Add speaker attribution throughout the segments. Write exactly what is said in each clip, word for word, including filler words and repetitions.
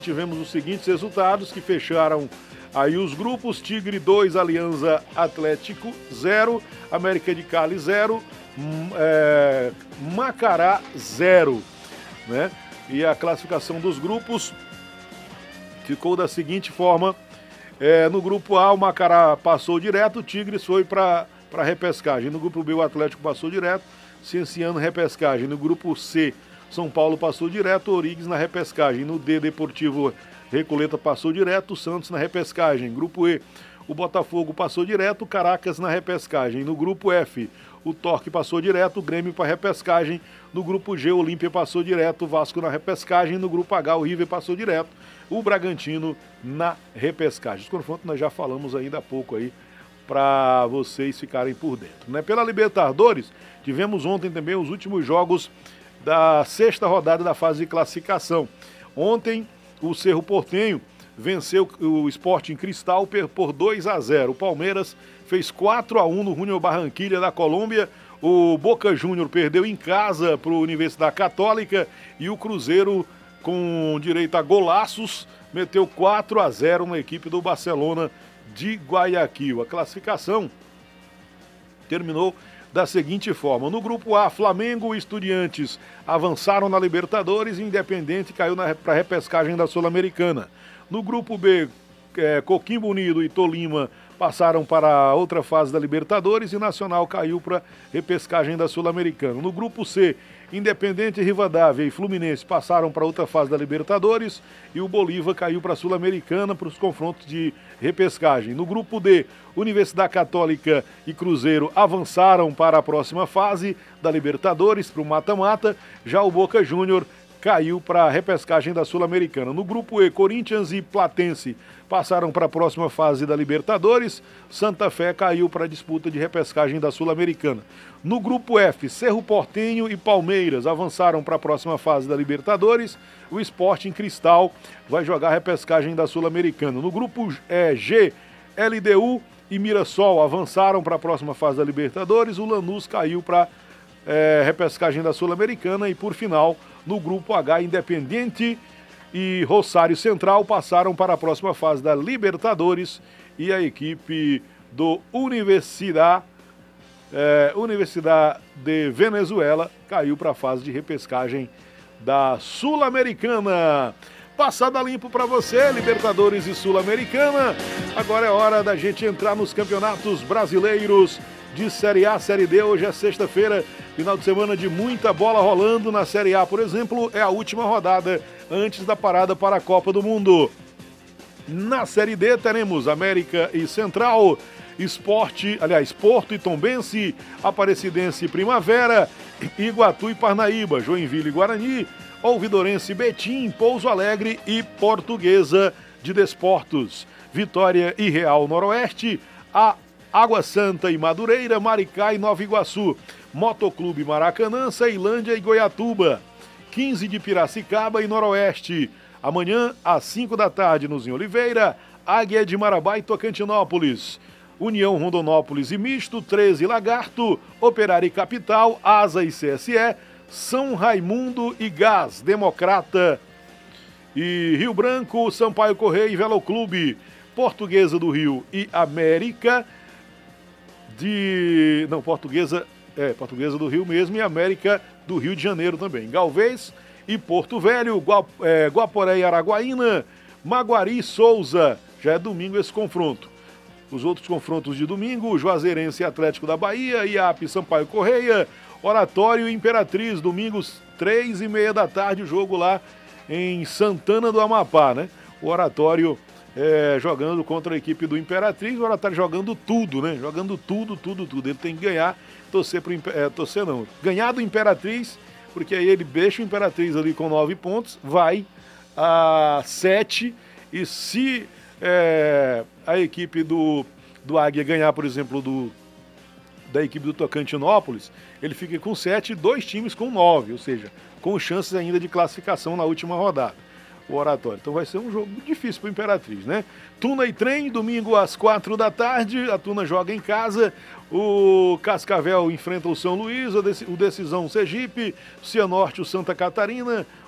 Speaker 1: Tivemos os seguintes resultados que fecharam aí os grupos: Tigre dois, Aliança Atlético zero, América de Cali zero, é, Macará zero, né? E a classificação dos grupos ficou da seguinte forma: é, no grupo A o Macará passou direto, o Tigres foi para para repescagem. No grupo B o Atlético passou direto, Cienciano repescagem. No grupo C São Paulo passou direto, Origgs na repescagem. No D, Deportivo Recoleta passou direto, Santos na repescagem. Grupo E, o Botafogo passou direto, Caracas na repescagem. No grupo F, o Torque passou direto, o Grêmio para repescagem. No grupo G, o Olímpia passou direto, o Vasco na repescagem. No grupo H, o River passou direto, o Bragantino na repescagem. Os confrontos nós já falamos ainda há pouco aí, para vocês ficarem por dentro, né? Pela Libertadores, tivemos ontem também os últimos jogos da sexta rodada da fase de classificação. Ontem, o Cerro Porteño venceu o Sporting Cristal por dois a zero. O Palmeiras fez quatro a um no Junior Barranquilla da Colômbia. O Boca Júnior perdeu em casa para a Universidade Católica. E o Cruzeiro, com direito a golaços, meteu quatro a zero na equipe do Barcelona de Guayaquil. A classificação terminou da seguinte forma: no grupo A, Flamengo e Estudiantes avançaram na Libertadores e Independente caiu para a repescagem da Sul-Americana. No grupo B, é, Coquimbo Unido e Tolima passaram para a outra fase da Libertadores e Nacional caiu para a repescagem da Sul-Americana. No grupo C, Independente, Rivadavia e Fluminense passaram para outra fase da Libertadores e o Bolívar caiu para a Sul-Americana para os confrontos de repescagem. No grupo D, Universidade Católica e Cruzeiro avançaram para a próxima fase da Libertadores, para o mata-mata. Já o Boca Júnior caiu para a repescagem da Sul-Americana. No grupo E, Corinthians e Platense passaram para a próxima fase da Libertadores. Santa Fé caiu para a disputa de repescagem da Sul-Americana. No grupo F, Cerro Porteño e Palmeiras avançaram para a próxima fase da Libertadores. O Sporting Cristal vai jogar a repescagem da Sul-Americana. No grupo é, G, L D U e Mirassol avançaram para a próxima fase da Libertadores. O Lanús caiu para é, repescagem da Sul-Americana. E por final, no grupo H, Independiente e Rosário Central passaram para a próxima fase da Libertadores e a equipe do Universidade, é, Universidade de Venezuela caiu para a fase de repescagem da Sul-Americana. Passada limpo para você, Libertadores e Sul-Americana. Agora é hora da gente entrar nos campeonatos brasileiros de Série A, Série D. Hoje é sexta-feira, final de semana de muita bola rolando. Na Série A, por exemplo, é a última rodada antes da parada para a Copa do Mundo. Na Série D teremos América e Central, Esporte, aliás, Porto e Tombense, Aparecidense e Primavera, Iguatu e Parnaíba, Joinville e Guarani, Ouvidorense e Betim, Pouso Alegre e Portuguesa de Desportos, Vitória e Real Noroeste, a Água Santa e Madureira, Maricá e Nova Iguaçu, Motoclube Maracanã, Ceilândia e Goiatuba, quinze de Piracicaba e Noroeste. Amanhã, às cinco da tarde, nos em Oliveira, Águia de Marabá e Tocantinópolis, União Rondonópolis e Misto, treze Lagarto, Operário e Capital, Asa e C S E, São Raimundo e Gás, Democrata e Rio Branco, Sampaio Correia e Veloclube, Portuguesa do Rio e América de... Não, Portuguesa... É, Portuguesa do Rio mesmo e América do Rio de Janeiro também. Galvez e Porto Velho, Gua, é, Guaporé e Araguaína, Maguari e Souza. Já é domingo esse confronto. Os outros confrontos de domingo, Juazeirense e Atlético da Bahia, I A P Sampaio Correia, Oratório e Imperatriz, domingos, três e meia da tarde, o jogo lá em Santana do Amapá, né? O Oratório é, jogando contra a equipe do Imperatriz, o Oratório jogando tudo, né? Jogando tudo, tudo, tudo. Ele tem que ganhar, torcer pro é, torcer não, ganhar do Imperatriz, porque aí ele deixa o Imperatriz ali com nove pontos, vai a sete, e se é, a equipe do, do Águia ganhar, por exemplo, do, da equipe do Tocantinópolis, ele fica com sete, dois times com nove, ou seja, com chances ainda de classificação na última rodada. O Oratório. Então vai ser um jogo difícil para o Imperatriz, né? Tuna e Trem, domingo às quatro da tarde, a Tuna joga em casa, o Cascavel enfrenta o São Luís, o Decisão Sergipe, Cianorte o Santa Catarina,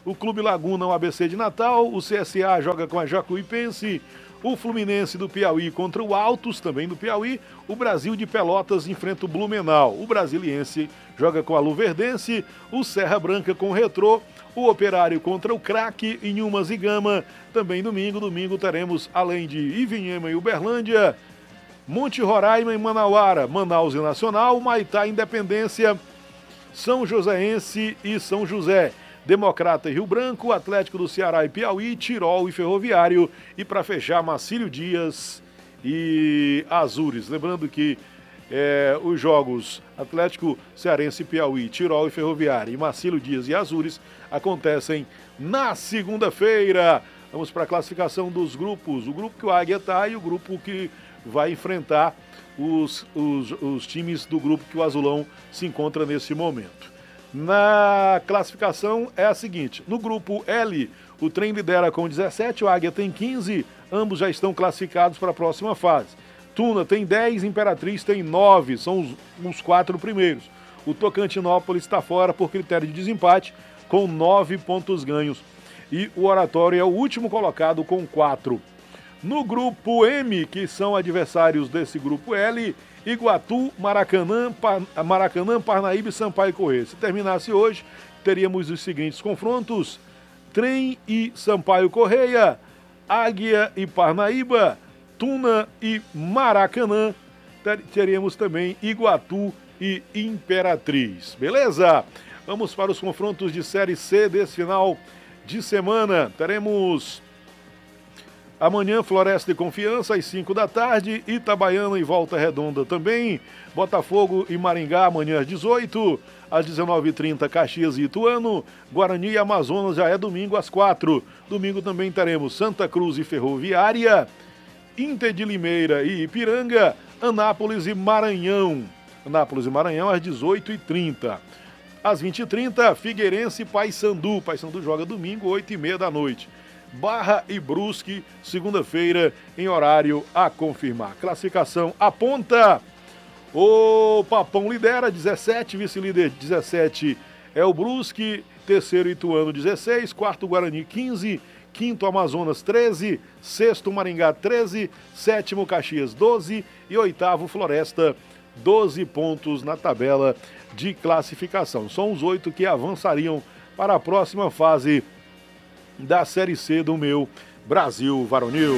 Speaker 1: o Clube Laguna, o A B C de Natal, o C S A joga com a Jacuipense, o Fluminense do Piauí contra o Altos, também do Piauí, o Brasil de Pelotas enfrenta o Blumenau, o Brasiliense joga com a Luverdense, o Serra Branca com o Retrô, o Operário contra o Craque, Inhumas e Gama, também domingo, domingo teremos, além de Ivinhema e Uberlândia, Monte Roraima e Manauara, Manaus e Nacional, Maitá, Independência, São Joséense e São José, Democrata e Rio Branco, Atlético do Ceará e Piauí, Tirol e Ferroviário, e para fechar, Marcílio Dias e Azures. Lembrando que é, os jogos Atlético Cearense, Piauí, Tirol e Ferroviário e Marcílio Dias e Azures acontecem na segunda-feira. Vamos para a classificação dos grupos, o grupo que o Águia está e o grupo que vai enfrentar os, os, os times do grupo que o Azulão se encontra nesse momento. Na classificação é a seguinte, no grupo L, o Trem lidera com dezessete, o Águia tem quinze, ambos já estão classificados para a próxima fase. Tuna tem dez, Imperatriz tem nove, são os, os quatro primeiros. O Tocantinópolis está fora por critério de desempate, com nove pontos ganhos. E o Oratório é o último colocado com quatro. No grupo M, que são adversários desse grupo L, Iguatu, Maracanã, Par... Maracanã, Parnaíba e Sampaio Corrêa. Se terminasse hoje, teríamos os seguintes confrontos: Trem e Sampaio Corrêa, Águia e Parnaíba, Tuna e Maracanã. Teríamos também Iguatu e Imperatriz. Beleza? Vamos para os confrontos de Série C desse final de semana. Teremos amanhã, Floresta e Confiança, às cinco da tarde, Itabaiana e Volta Redonda também, Botafogo e Maringá, amanhã às dezoito, às dezenove e trinta, Caxias e Ituano, Guarani e Amazonas já é domingo às quatro. Domingo também teremos Santa Cruz e Ferroviária, Inter de Limeira e Ipiranga, Anápolis e Maranhão. Anápolis e Maranhão às dezoito e trinta. Às vinte e trinta, Figueirense e Paysandu. Paysandu joga domingo, oito e meia da noite. Barra e Brusque, segunda-feira, em horário a confirmar. Classificação aponta: o Papão lidera, dezessete, vice-líder dezessete é o Brusque, terceiro Ituano dezesseis, quarto Guarani quinze, quinto Amazonas treze, sexto Maringá treze, sétimo Caxias doze e oitavo Floresta doze pontos na tabela de classificação. São os oito que avançariam para a próxima fase da Série C do meu Brasil Varonil.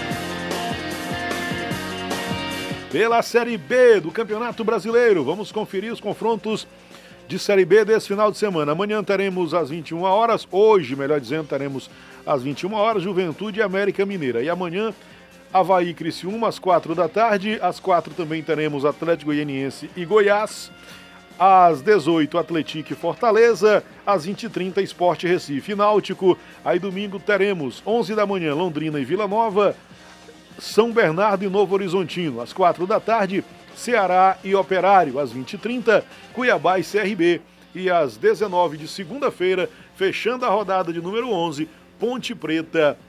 Speaker 1: Pela Série B do Campeonato Brasileiro, vamos conferir os confrontos de Série B desse final de semana. Amanhã teremos às vinte e uma horas, hoje, melhor dizendo, teremos às vinte e uma horas, Juventude e América Mineira. E amanhã, Avaí e Criciúma, às quatro da tarde. Às quatro também teremos Atlético Goianiense e Goiás. Às dezoito, Atlético e Fortaleza. Às vinte e trinta, Sport Recife e Náutico. Aí domingo teremos, onze da manhã, Londrina e Vila Nova. São Bernardo e Novo Horizontino. Às quatro da tarde, Ceará e Operário. Às vinte e trinta, Cuiabá e C R B. E às dezenove de segunda-feira, fechando a rodada de número onze, Ponte Preta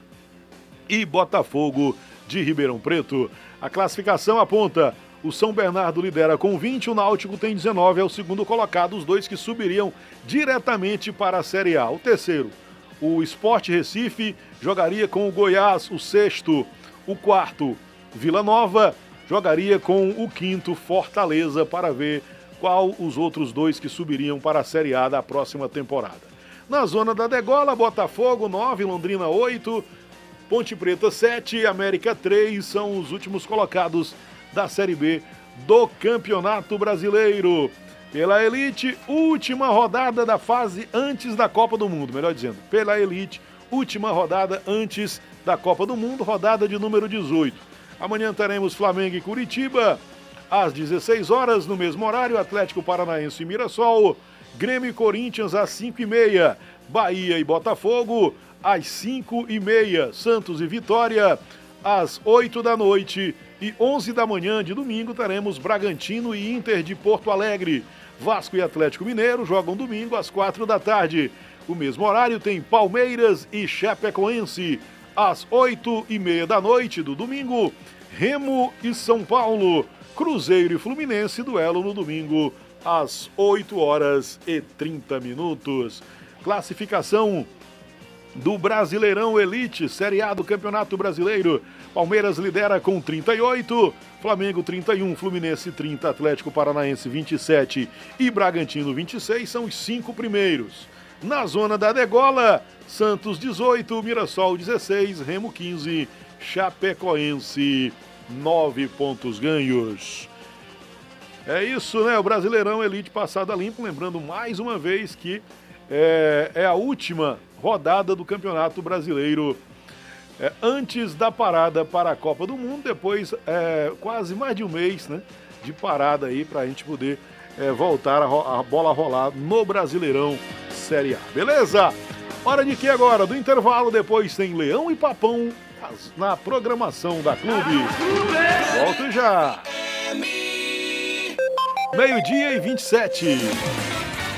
Speaker 1: e Botafogo de Ribeirão Preto. A classificação aponta: o São Bernardo lidera com vinte, o Náutico tem dezenove, é o segundo colocado, os dois que subiriam diretamente para a Série A. O terceiro, o Sport Recife, jogaria com o Goiás, o sexto. O quarto, Vila Nova, jogaria com o quinto, Fortaleza, para ver qual os outros dois que subiriam para a Série A da próxima temporada. Na zona da degola, Botafogo nove, Londrina oito, Ponte Preta sete, América três, são os últimos colocados da Série B do Campeonato Brasileiro. Pela Elite, última rodada da fase antes da Copa do Mundo, melhor dizendo, pela Elite, última rodada antes da Copa do Mundo, rodada de número dezoito. Amanhã teremos Flamengo e Curitiba, às dezesseis horas, no mesmo horário, Atlético Paranaense e Mirassol, Grêmio e Corinthians às cinco e meia, Bahia e Botafogo às cinco e meia, Santos e Vitória às oito da noite e onze da manhã de domingo teremos Bragantino e Inter de Porto Alegre. Vasco e Atlético Mineiro jogam domingo às quatro da tarde. O mesmo horário tem Palmeiras e Chapecoense. Às oito e meia da noite do domingo, Remo e São Paulo. Cruzeiro e Fluminense, duelo no domingo às oito horas e trinta minutos. Classificação do Brasileirão Elite, Série A do Campeonato Brasileiro. Palmeiras lidera com trinta e oito, Flamengo trinta e um, Fluminense trinta, Atlético Paranaense vinte e sete e Bragantino vinte e seis são os cinco primeiros. Na zona da degola, Santos dezoito, Mirassol dezesseis, Remo quinze, Chapecoense nove pontos ganhos. É isso, né? O Brasileirão Elite passada limpo, lembrando mais uma vez que é, é a última rodada do Campeonato Brasileiro é, antes da parada para a Copa do Mundo, depois é, quase mais de um mês, né, de parada aí para a gente poder é, voltar a, a bola a rolar no Brasileirão Série A, beleza? Hora de que agora? Do intervalo, depois tem Leão e Papão na programação da Clube. Volto já! Meio-dia e vinte e sete.